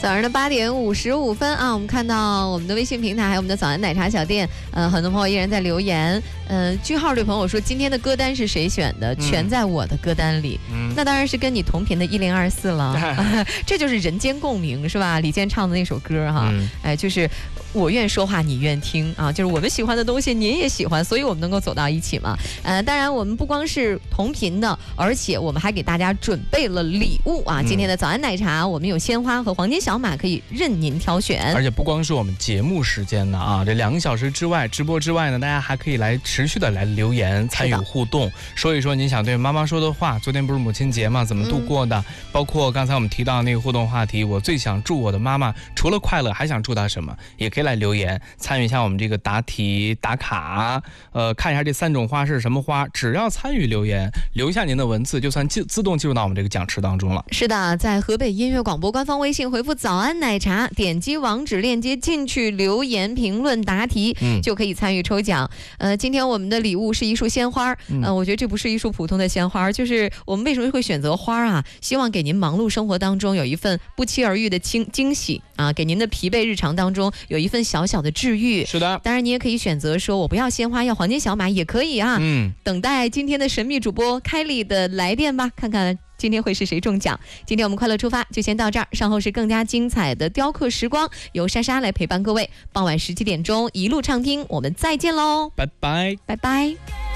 早上的8:55啊，我们看到我们的微信平台还有我们的早安奶茶小店，很多朋友依然在留言。句号对朋友说，今天的歌单是谁选的？全在我的歌单里。那当然是跟你同频的1024了，这就是人间共鸣，是吧？李健唱的那首歌哈，就是我愿说话，你愿听啊，就是我们喜欢的东西，您也喜欢，所以我们能够走到一起嘛。当然我们不光是同频的，而且我们还给大家准备了礼物啊。今天的早安奶茶，我们有鲜花和黄金小马，可以任您挑选。 而且不光是我们节目时间呢啊，这2个小时之外，直播之外呢，大家还可以来持续的来留言，参与互动，说一说您想对妈妈说的话。昨天不是母亲节嘛，怎么度过的？包括刚才我们提到那个互动话题，我最想祝我的妈妈除了快乐，还想祝她什么？也可以来留言，参与一下我们这个答题打卡。看一下这3种花是什么花，只要参与留言，留一下您的文字，就算自动进入到我们这个奖池当中了。 是的，在河北音乐广播官方微信回复早安奶茶，点击网址链接进去留言评论答题，就可以参与抽奖。今天我们的礼物是一束鲜花，我觉得这不是一束普通的鲜花，就是我们为什么会选择花啊？希望给您忙碌生活当中有一份不期而遇的惊喜啊，给您的疲惫日常当中有一份小小的治愈。 是的， 当然你也可以选择说我不要鲜花，要黄金小马也可以啊。等待今天的神秘主播开丽的来电吧，看看今天会是谁中奖。今天我们快乐出发就先到这儿，稍后是更加精彩的雕刻时光，由莎莎来陪伴各位。傍晚17点钟一路畅听，我们再见喽， 拜拜， 拜拜。